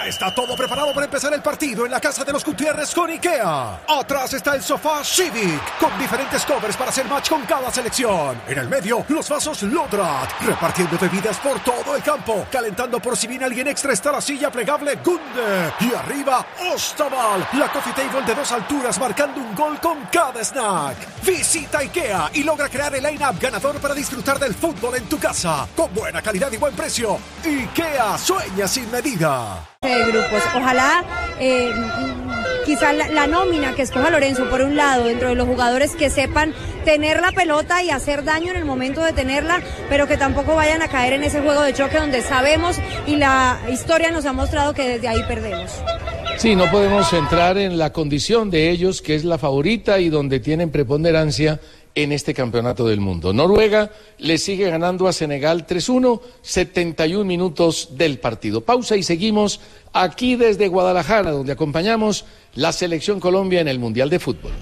Ya está todo preparado para empezar el partido en la casa de los Gutiérrez con IKEA. Atrás está el sofá Civic, con diferentes covers para hacer match con cada selección. En el medio, los vasos Lodrat, repartiendo bebidas por todo el campo. Calentando por si viene alguien extra está la silla plegable Gunde. Y arriba, Ostaval, la coffee table de 2 alturas marcando un gol con cada snack. Visita IKEA y logra crear el line-up ganador para disfrutar del fútbol en tu casa. Con buena calidad y buen precio. IKEA sueña sin medida. De grupos. Ojalá quizás la nómina que escoja Lorenzo por un lado, dentro de los jugadores que sepan tener la pelota y hacer daño en el momento de tenerla, pero que tampoco vayan a caer en ese juego de choque donde sabemos y la historia nos ha mostrado que desde ahí perdemos. Sí, no podemos entrar en la condición de ellos, que es la favorita y donde tienen preponderancia en este campeonato del mundo. Noruega le sigue ganando a Senegal 3-1, 71 minutos del partido. Pausa y seguimos aquí desde Guadalajara, donde acompañamos la Selección Colombia en el Mundial de Fútbol.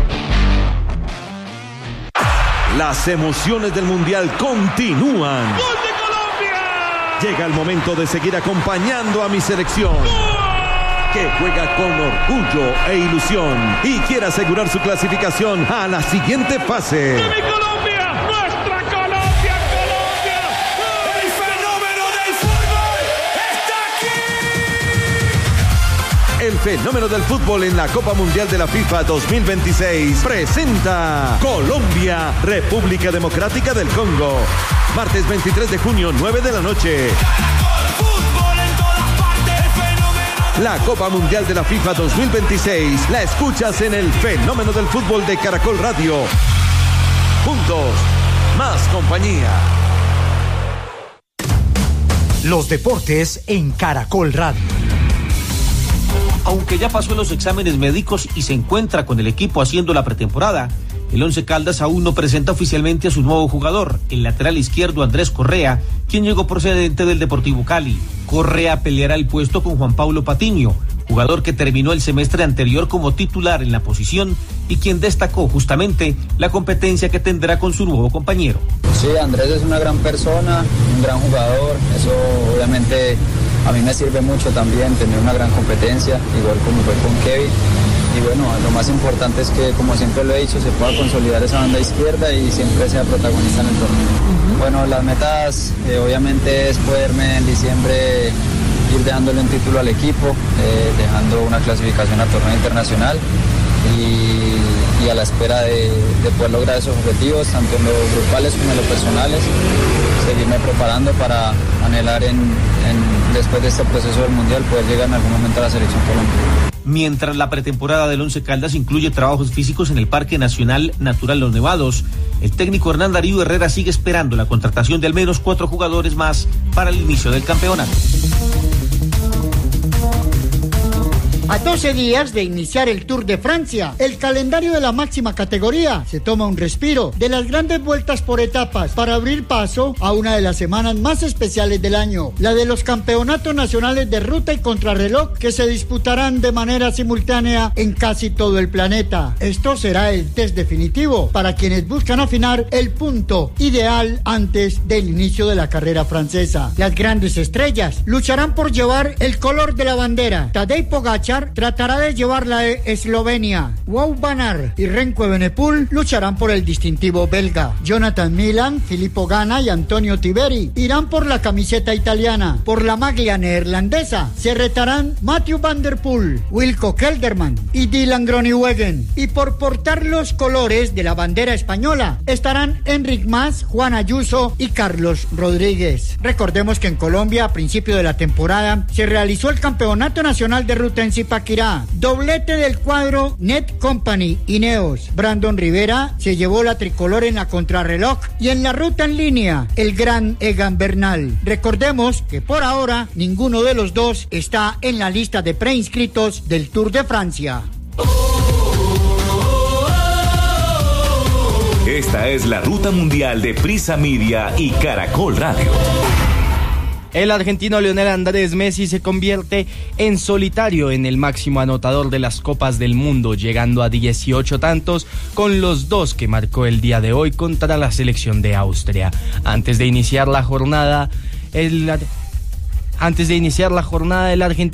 Las emociones del Mundial continúan. ¡Gol de Colombia! Llega el momento de seguir acompañando a mi selección, que juega con orgullo e ilusión y quiere asegurar su clasificación a la siguiente fase. ¡De mi Colombia! ¡Nuestra Colombia! ¡Colombia! ¡El fenómeno del fútbol está aquí! El fenómeno del fútbol en la Copa Mundial de la FIFA 2026 presenta Colombia, República Democrática del Congo. Martes 23 de junio, 9 de la noche. La Copa Mundial de la FIFA 2026 la escuchas en el fenómeno del fútbol de Caracol Radio. Juntos, más compañía. Los deportes en Caracol Radio. Aunque ya pasó los exámenes médicos y se encuentra con el equipo haciendo la pretemporada, el Once Caldas aún no presenta oficialmente a su nuevo jugador, el lateral izquierdo Andrés Correa, quien llegó procedente del Deportivo Cali. Correa peleará el puesto con Juan Pablo Patiño, jugador que terminó el semestre anterior como titular en la posición y quien destacó justamente la competencia que tendrá con su nuevo compañero. Sí, Andrés es una gran persona, un gran jugador, eso obviamente a mí me sirve mucho también tener una gran competencia, igual como fue con Kevin. Y bueno, lo más importante es que, como siempre lo he dicho, se pueda consolidar esa banda izquierda y siempre sea protagonista en el torneo. Bueno, las metas obviamente es poderme en diciembre ir dejándole un título al equipo, dejando una clasificación al torneo internacional y a la espera de poder lograr esos objetivos, tanto en los grupales como en los personales, seguirme preparando para anhelar después de este proceso del Mundial poder llegar en algún momento a la Selección Colombia. Mientras la pretemporada del Once Caldas incluye trabajos físicos en el Parque Nacional Natural Los Nevados, el técnico Hernán Darío Herrera sigue esperando la contratación de al menos 4 jugadores más para el inicio del campeonato. A 12 días de iniciar el Tour de Francia, el calendario de la máxima categoría se toma un respiro de las grandes vueltas por etapas para abrir paso a una de las semanas más especiales del año, la de los campeonatos nacionales de ruta y contrarreloj que se disputarán de manera simultánea en casi todo el planeta. Esto será el test definitivo para quienes buscan afinar el punto ideal antes del inicio de la carrera francesa. Las grandes estrellas lucharán por llevar el color de la bandera. Tadej Pogačar tratará de llevar la de Eslovenia. Wout van Aert y Remco Evenepoel lucharán por el distintivo belga. Jonathan Milan, Filippo Ganna y Antonio Tiberi irán por la camiseta italiana. Por la maglia neerlandesa se retarán Mathieu van der Poel, Wilco Kelderman y Dylan Groenewegen. Y por portar los colores de la bandera española estarán Enric Mas, Juan Ayuso y Carlos Rodríguez. Recordemos que en Colombia, a principio de la temporada, se realizó el Campeonato Nacional de Ruta en Zipaquirá. Doblete del cuadro Net Company Ineos. Brandon Rivera se llevó la tricolor en la contrarreloj y en la ruta en línea el gran Egan Bernal. Recordemos que por ahora ninguno de los dos está en la lista de preinscritos del Tour de Francia. Esta es la ruta mundial de Prisa Media y Caracol Radio. El argentino Lionel Andrés Messi se convierte en solitario en el máximo anotador de las Copas del Mundo, llegando a 18 tantos con los 2 que marcó el día de hoy contra la selección de Austria. Antes de iniciar la jornada, el argentino